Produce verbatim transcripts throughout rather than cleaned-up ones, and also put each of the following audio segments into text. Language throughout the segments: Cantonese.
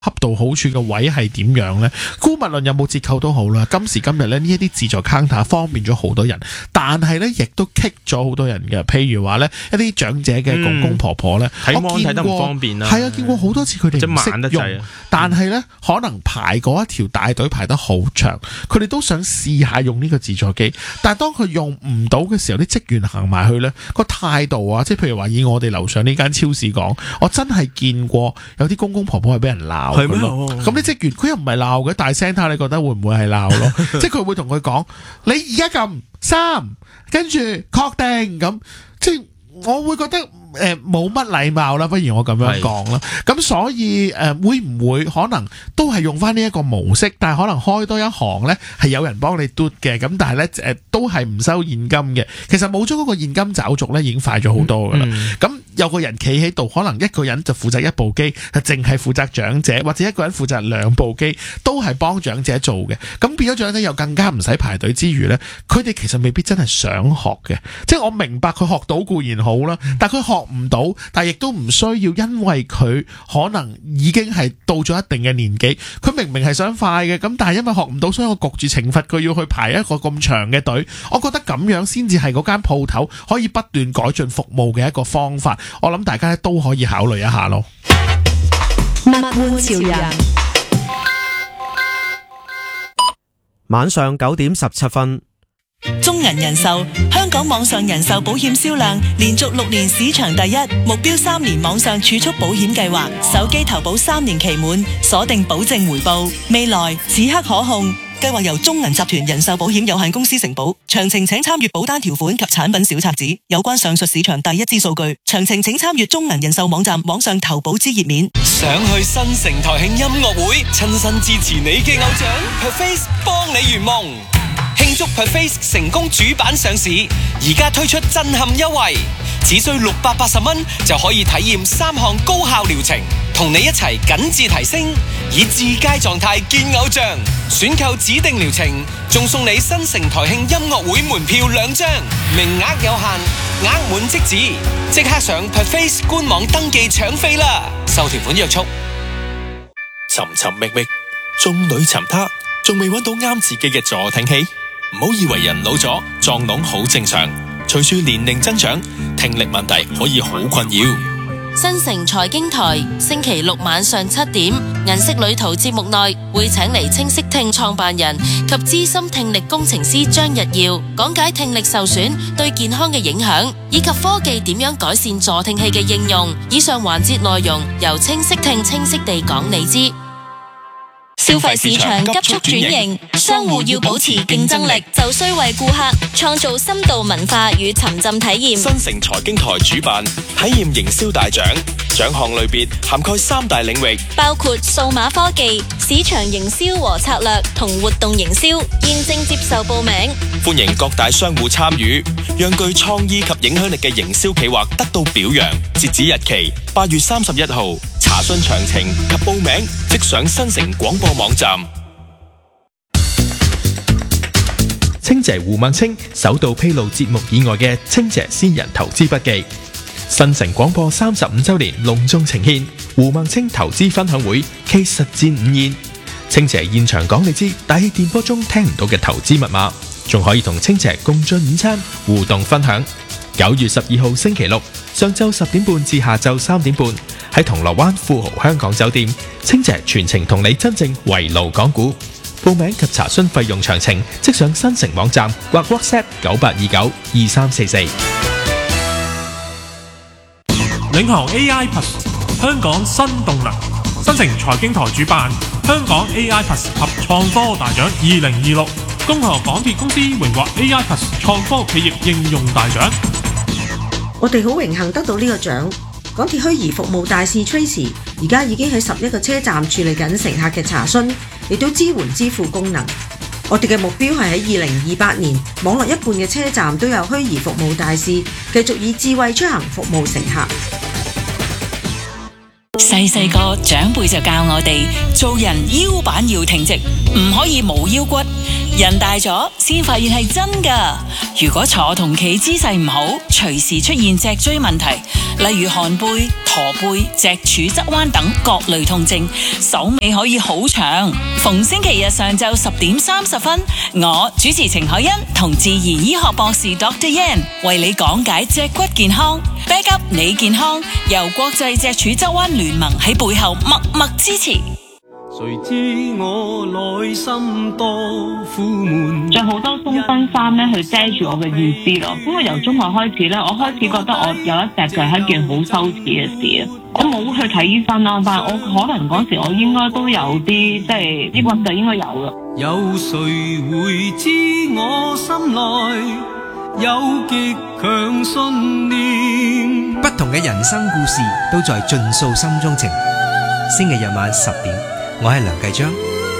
恰到好處嘅位係點樣呢？姑勿論有冇折扣都好啦。今時今日咧，呢一啲自助 counter 方便咗好多人，但係咧亦都棘咗好多人嘅。譬如話咧，一啲長者嘅公公婆婆咧， 睇我見過睇得唔方便啦。 係啊，見過好多次佢哋唔識用， 啊、 但係咧可能排嗰一條大隊排得好長，佢哋都想試下用呢個自助機，但係當佢用唔到嘅時候，啲職員行埋去咧個態度啊，即係譬如話以我哋樓上呢間超市講，我真係見過有啲公公婆婆係俾人鬧。係咩？咁啲職員佢又唔係鬧嘅，大聲睇，你覺得會唔會係鬧咯？即係佢會同佢講：你而家撳三，跟住確定咁，即係我會覺得誒冇乜禮貌啦。不如我咁樣講啦。咁所以誒、呃、會唔會可能都係用翻呢一個模式，但係可能開多一行咧係有人幫你嘟嘅，咁但係咧誒都係唔收現金嘅。其實冇咗嗰個現金找續咧，已經快咗好多噶啦。咁、嗯有個人企喺度，可能一個人就負責一部機，係淨係負責長者，或者一個人負責兩部機，都係幫長者做嘅。咁變咗長者又更加唔使排隊之餘呢，佢哋其實未必真係想學嘅。即係我明白佢學到固然好啦，但佢學唔到，但係亦都唔需要，因為佢可能已經係到咗一定嘅年紀，佢明明係想快嘅，咁但係因為學唔到，所以我焗住懲罰佢要去排一個咁長嘅隊。我覺得咁樣先至係嗰間鋪頭可以不斷改進服務嘅一個方法。我諗大家都可以考慮一下咯。 物玩潮人， 晚上九點十七分。 中銀人壽香港網上人壽保險銷量連續六年市場第一，目標三年網上儲蓄保險計劃，手機投保三年期滿，鎖定保證回報，未來此刻可控。計劃由中銀集團人壽保險有限公司承保，詳情請參閱保單條款及產品小冊子。有關上述市場第一支數據，詳情請參閱中銀人壽網站網上投保之頁面。 想去新城台慶音樂會，親身支持你嘅偶像 Perface 幫你圓夢。慶祝 Perface 成功主板上市，而家推出震撼優惠，只需六百八十蚊就可以體驗三項高效療程，同你一齊緊緻提升，以至佳狀態見偶像。選購指定療程，仲送你新城台慶音樂會門票兩張，名額有限，額滿即止，即刻上 Perface 官網登記搶飛啦！受條款約束。尋尋覓覓，眾裏尋他，仲未揾到啱自己嘅助聽器。唔好以為人老咗撞聾好正常，隨住年齡增長，聽力問題可以好困擾。 新城財經台星期六晚上七點，銀色旅途節目內會請嚟清晰聽創辦人及資深聽力工程師張日耀，講解聽力受損對健康嘅影響，以及科技點樣改善助聽器嘅應用。以上環節內容由清晰聽清晰地講你知。 消費市場急速轉型，商戶要保持競爭力，就需為顧客創造深度文化與沉浸體驗。 新城財經台主辦體驗營銷大獎，獎項類別涵蓋三大領域， 包括數碼科技、市場營銷和策略同活動營銷。現正接受報名， 歡迎各大商戶參與，讓具創意及影響力嘅營銷企劃得到表揚。截止日期八月三十一號。查詢詳情及報名，即上新城廣播網站。 清姐胡孟青首度披露節目以外嘅清姐先人投資筆記。新城廣播三十五周年隆重呈獻胡孟青投資分享會暨實戰午宴。清姐現場講你知大氣電波中聽唔到嘅投資密碼，仲可以同清姐共進午餐互動分享。九月十二號星期六上晝十點半至下晝三點半，喺銅鑼灣富豪香港酒店，清姐全程同你真正圍爐講股。報名及查詢費用詳情，即上新城網站或 WhatsApp 九八二九二三四四。 領航 A I Plus 香港新動能，新城財經台主辦香港 A I Plus 及創科大獎二零二六，恭賀港鐵公司榮獲 A I Plus 創科企業應用大獎。 我哋好榮幸得到呢個獎。港鐵虛擬服務大使 Tracy 而家已經喺十一個車站處理緊乘客嘅查詢，亦都支援支付功能。我哋嘅目標係喺二零二八年，網絡一半嘅車站都有虛擬服務大使，繼續以智慧出行服務乘客。 細細個長輩就教我哋做人腰板要挺直，唔可以冇腰骨。 人大咗先發現係真㗎。如果坐同企姿勢唔好，隨時出現脊椎問題，例如寒背、駝背、脊柱側彎等各類痛症，手尾可以好長。逢星期日上晝十點三十分，我主持程海欣同自然醫學博士 Doctor Yan 為你講解脊骨健康。Back up 你健康，由國際脊柱側彎聯盟喺背後默默支持。 誰知我內心多苦悶， 着好多鬆身衫咧去遮住我嘅意思咯。咁我由中學開始咧，我開始覺得我有一隻腳係一件好羞恥嘅事啊。我冇去睇醫生啦，但係我可能嗰時我應該都有啲即係抑鬱就應該有啦。 有誰會知我心內有極強信念？ 不同嘅人生故事都在盡訴心中情。星期日晚十點，我係梁繼章。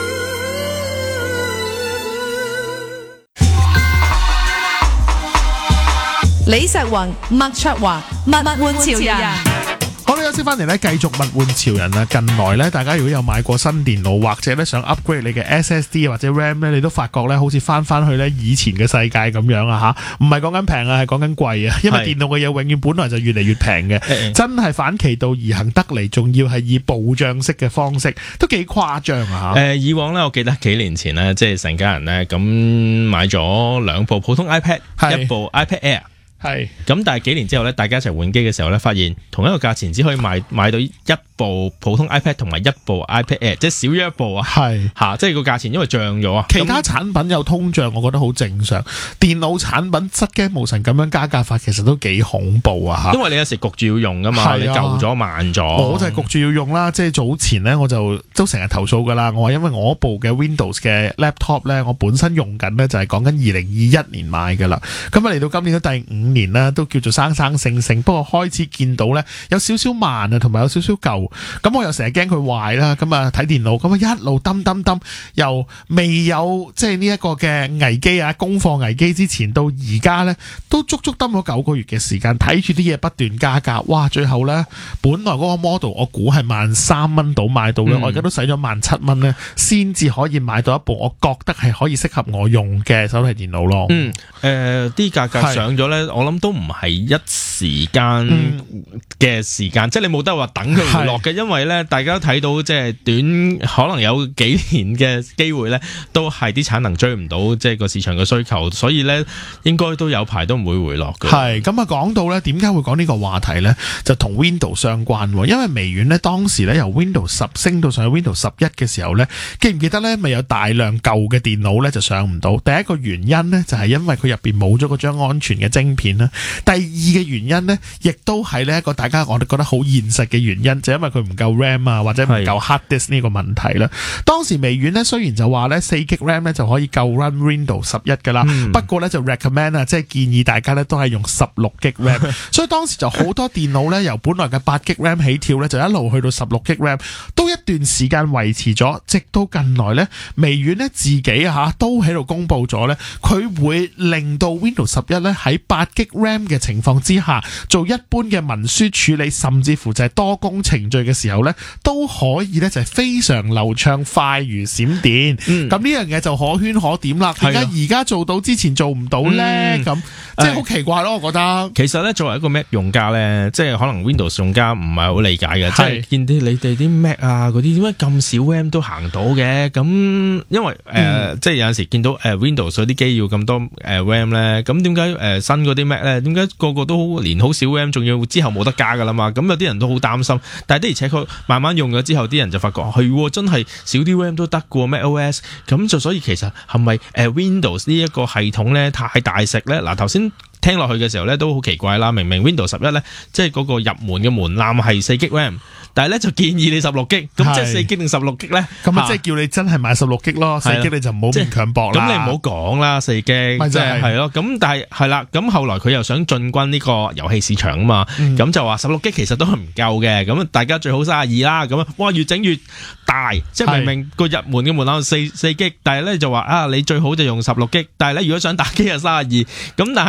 李石宏、麥卓華、物玩潮人。 好啦，有先翻嚟咧，繼續物玩潮人啊！近來咧，大家如果有買過新電腦或者咧想 upgrade 你嘅 S S D 或者 RAM 咧，你都發覺咧好似翻翻去咧以前嘅世界咁樣啊吓，唔係講緊平啊，係講緊貴啊，因為電腦嘅嘢永遠本來就越嚟越平嘅，真係反其道而行得嚟，仲要係以暴漲式嘅方式，都幾誇張啊吓！ 誒、呃，以往咧，我記得幾年前咧，即係成家人咧咁買咗兩部普通 iPad， 一部 iPad Air。係，咁但係幾年之後咧，大家一齊換機嘅時候咧，發現同一個價錢只可以買買到一部普通 iPad 同埋一部 iPad Air， 即係少咗一部啊。係吓、啊，即係個價錢因為漲咗啊。 其他產品有通脹，我覺得好正常。電腦產品失驚無神咁樣加價法，其實都幾恐怖啊吓。 因為你有時焗住要用噶嘛，啊、你舊咗慢咗。我就係焗住要用啦，即係早前咧我就都成日投訴噶啦。我話因為我部嘅 Windows 嘅 laptop 咧，我本身用緊咧就係講緊二零二一年買噶啦。咁啊嚟到今年都第五年啦，都叫做生生性性，不過開始見到咧有少少慢啊，同埋有少少舊，咁我又成日驚佢壞啦，咁啊睇電腦，咁啊一路抌抌抌，又未有即係呢一個嘅危機啊，供貨危機之前到而家咧，都足足抌咗九個月嘅時間，睇住啲嘢不斷加價，哇！最後咧本來嗰個 model 我估係萬三蚊到買到咧，嗯、我而家都使咗萬七蚊咧，先至可以買到一部我覺得係可以適合我用嘅手提電腦咯。 嗯，誒啲價格上咗咧，我諗都唔係一時間嘅時間，嗯、即係你冇得話等佢回落嘅，因為咧大家都睇到即係短可能有幾年嘅機會咧，都係啲產能追唔到即係個市場嘅需求，所以咧應該都有排都唔會回落嘅。 係咁啊，講到咧點解會講呢個話題咧，就同 Windows 相關，因為微軟咧當時咧由 Windows 十升到上去 Windows 十一嘅時候咧，記唔記得咧咪有大量舊嘅電腦咧就上唔到？第一個原因咧就係因為佢入邊冇咗嗰張安全嘅晶片啦。第二嘅原因呢，亦都係呢一個大家我哋覺得好現實嘅原因，就因為佢唔夠 RAM 啊，或者唔夠 hard disk 呢個問題啦。當時微軟呢，雖然就話呢四 G RAM 呢就可以夠 run Windows 十一噶啦，嗯、不過呢就 recommend 啊，即係建議大家呢都係用十六 G RAM， 所以當時就好多電腦呢由本來嘅八 G RAM 起跳呢，就一路去到十六 G RAM， 都一段時間維持咗，直到近來呢，微軟呢自己啊都喺度公布咗呢，佢會令到 Windows 十一呢喺八 G RAM 嘅情況之下，做一般嘅文書處理，甚至乎就係多工程序嘅時候呢，都可以呢就係非常流暢，快如閃電。咁呢、嗯、樣嘢就可圈可點啦。點解而家做到之前做唔到呢？咁、嗯、即係好奇怪咯，我覺得。 其實呢，作為一個 Mac 用家呢，即係可能 Windows 用家唔係好理解嘅，即係見啲你哋啲 Mac 啊嗰啲點解咁少 RAM 都行到嘅？咁因為誒、嗯呃，即係有陣時見到誒、呃、Windows 嗰啲機要咁多誒 RAM 呢，咁點解誒新嗰啲 Mac 呢？點解個個都連好少 RAM， 仲要之後冇得加噶啦嘛？咁有啲人都好擔心，但係的而且確慢慢用咗之後，啲人就發覺係真係少啲 RAM 都得嘅 MacOS， 咁就所以其實係咪誒 Windows 呢一個系統咧太大食咧？嗱頭先聽落去嘅時候咧都好奇怪啦，明明 Windows 十一咧即係嗰個入門嘅門檻係四 G RAM。但係咧就建議你十六 G， 咁即係四 G 定十六 G 咧？ 咁啊，即係叫你真係買十六 G 咯，四 G 你就唔好勉強搏啦。 咁你唔好講啦，四 G， 即係係咯。咁但係係啦，咁後來佢又想進軍呢個遊戲市場啊嘛，咁、嗯、就話十六 G 其實都係唔夠嘅，咁大家最好三十二啦。咁哇越整越大，即係明明個入門嘅門檻四四 G， 但係咧就話啊你最好就用十六 G， 但係咧如果想打機就三十二，咁但係個問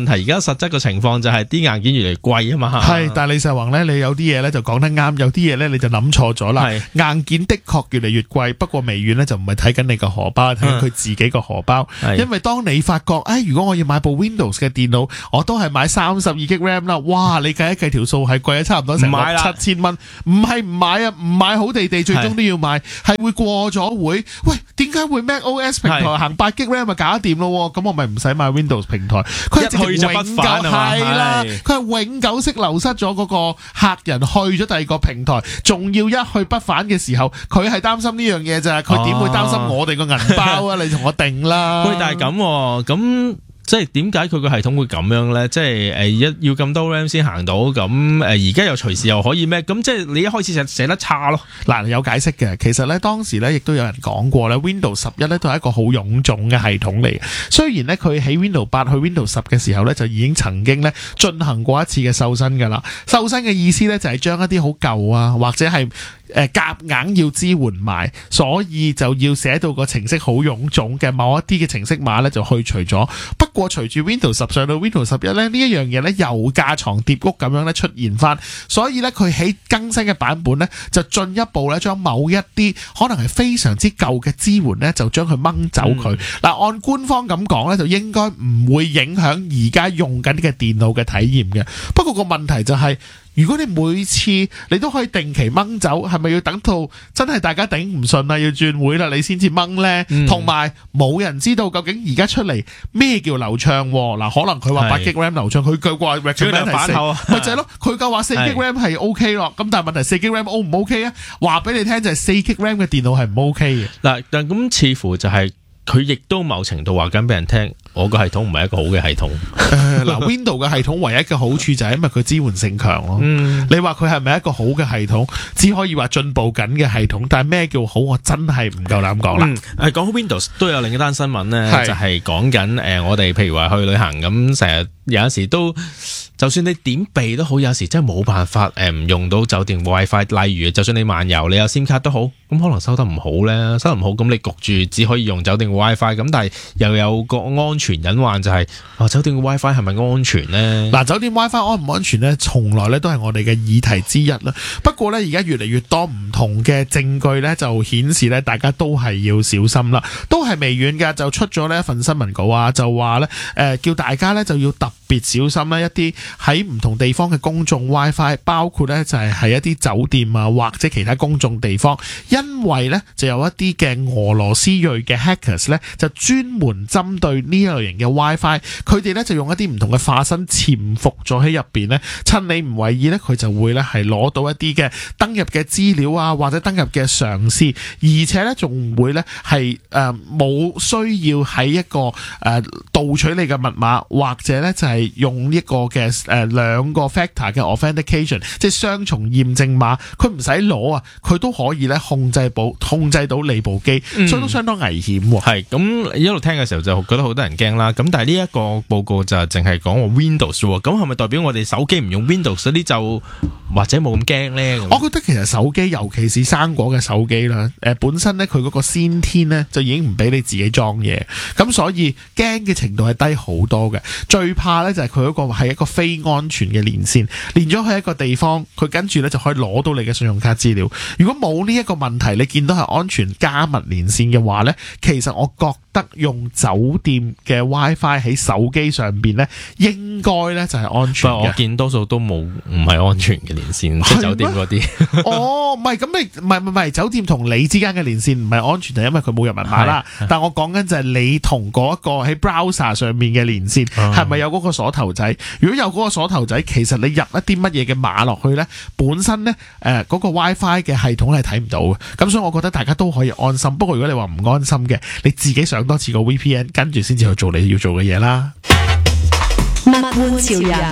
題而家實質個情況就係啲硬件越嚟越貴啊嘛。 係，但係李世宏咧，你有啲嘢咧就講得啱，有啲嘢咧你就諗錯咗啦。硬件的確越嚟越貴，不過微軟咧就唔係睇緊你個荷包，睇緊佢自己個荷包。因為當你發覺，誒，如果我要買部 Windows 嘅電腦，我都係買三十二 G RAM 啦。哇，你計一計條數係貴咗差唔多成六七千蚊，唔係唔買啊，唔買好地地，最終都要買，係會過咗會。喂，點解會 Mac O S 平台行八 G RAM 咪搞掂咯？咁我咪唔使買 Windows 平台。佢係一去就不返啊嘛， 係啦，佢係永久式流失咗嗰個客人，去咗第二個平台，仲要一去不返嘅時候，佢係擔心呢樣嘢咋，佢點會擔心我哋個銀包啊？你同我定啦。 喂，但係咁咁。即係點解佢個系統會咁樣咧？即係誒一要咁多 RAM 先行到，咁誒而家又隨時又可以咩？咁即係你一開始就寫得差咯。 嗱，有解釋嘅。其實咧當時咧亦都有人講過咧 Windows 十一咧都係一個好臃腫嘅系統嚟。雖然咧佢喺 Windows 八去 Windows 十嘅時候咧就已經曾經咧進行過一次嘅瘦身㗎啦。瘦身嘅意思咧就係將一啲好舊啊或者係誒夾硬要支援埋，所以就要寫到個程式好臃腫嘅某一啲嘅程式碼咧就去除咗。不過隨住 Windows 十上到 Windows 十一咧，呢一樣嘢咧又架床疊屋咁樣咧出現翻，所以咧佢喺更新嘅版本咧就進一步咧將某一啲可能係非常之舊嘅支援咧就將佢掹走佢。嗱、嗯，按官方咁講咧就應該唔會影響而家用緊嘅電腦嘅體驗嘅。不過個問題就係、是。如果你每次你都可以定期掹走，係咪要等到真係大家頂唔順啦，要轉會啦，你先至掹呢？同埋冇人知道究竟而家出嚟咩叫流暢？嗱，可能佢話八 G RAM 流暢，佢佢話 recommend 係四，咪就係咯，佢夠話四 G RAM 係 OK 咯。咁但係問題四 G RAM O 唔 OK 啊？話俾你聽就係四 G RAM 嘅電腦係唔 OK 嘅。 嗱，但咁似乎就係、是。佢亦都某程度話緊俾人聽，我個系統唔係一個好嘅系統。誒、 呃，嗱，Windows 嘅系統唯一嘅好處就係因為佢支援性強咯。嗯，你話佢係咪一個好嘅系統？只可以話進步緊嘅系統，但係咩叫好，我真係唔夠膽講啦。誒、 嗯，講好 Windows 都有另一單新聞咧，就係講緊誒，我哋譬如話去旅行咁，成日有陣時都。就算你點避都好，有時真係冇辦法誒，唔用到酒店 WiFi。例如，就算你漫遊，你有 SIM 卡都好，咁可能收得唔好咧，收得唔好，咁你焗住只可以用酒店 WiFi。咁但係又有個安全隱患、就係，就係啊，酒店嘅 WiFi 係咪安全咧？ 嗱，酒店 WiFi 安唔安全咧？從來咧都係我哋嘅議題之一啦。不過咧，而家越嚟越多唔同嘅證據咧，就顯示咧，大家都係要小心啦。都係微軟嘅，就出咗呢一份新聞稿啊，就話咧誒，叫大家咧就要特別小心咧一啲。喺唔同地方嘅公眾 WiFi， 包括咧就係喺一啲酒店啊或者其他公眾地方，因為咧就有一啲嘅俄羅斯裔嘅 hackers 咧就專門針對呢類型嘅 WiFi， 佢哋咧就用一啲唔同嘅化身潛伏咗喺入邊咧，趁你唔為意咧，佢就會咧係攞到一啲嘅登入嘅資料啊或者登入嘅嘗試，而且咧仲會咧係誒冇需要喺一個誒盜取你嘅密碼，或者咧就係用一個嘅。誒兩個 factor 嘅 authentication， 即係雙重驗證碼，佢唔使攞啊，佢都可以咧控制部控制到你部機，嗯、所以都相當危險喎。 係咁一路聽嘅時候就覺得好多人驚啦。咁但係呢一個報告就淨係講話 Windows 喎，咁係咪代表我哋手機唔用 Windows 嗰啲就或者冇咁驚咧？ 我覺得其實手機尤其是生果嘅手機啦，誒本身咧佢嗰個先天咧就已經唔俾你自己裝嘢，咁所以驚嘅程度係低好多嘅。最怕咧就係佢嗰個係一個非安全嘅連線，連咗去一個地方，佢跟住咧就可以攞到你嘅信用卡資料。如果冇呢一個問題，你見到係安全加密連線嘅話咧，其實我覺得用酒店嘅 WiFi 喺手機上邊咧，應該咧就係安全嘅。 我見多數都冇唔係安全嘅連線，即係酒店嗰啲。 哦，唔係咁你唔係唔係酒店同你之間嘅連線唔係安全，就因為佢冇入密碼啦。但我講緊就係你同嗰一個喺 browser 上面嘅連線係咪有嗰個鎖頭仔？如果有嗰個鎖頭仔，其實你入一啲乜嘢嘅碼落去咧，本身咧誒嗰個 WiFi 嘅系統係睇唔到嘅。咁所以我覺得大家都可以安心。不過如果你話唔安心嘅，你自己上多次個 V P N， 跟住先至去做你要做嘅嘢啦。 物玩潮人，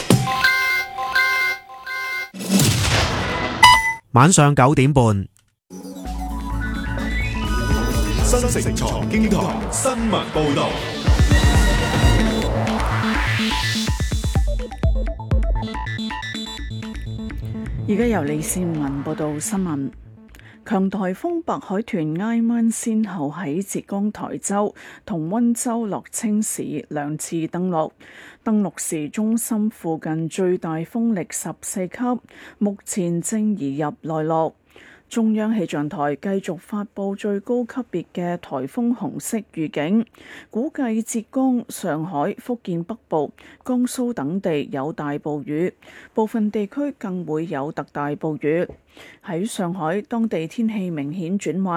晚上九點半， 新城財經台新聞報道。 而家由李善文報道新聞。 強颱風白海豚挨晚先後喺浙江台州同溫州樂清市兩次登陸，登陸時中心附近最大風力十四級，目前正移入內陸。中央氣象台繼續發布最高級別嘅颱風紅色預警，估計浙江、上海、福建北部、江蘇等地有大暴雨，部分地區更會有特大暴雨。喺上海，當地天氣明顯轉壞。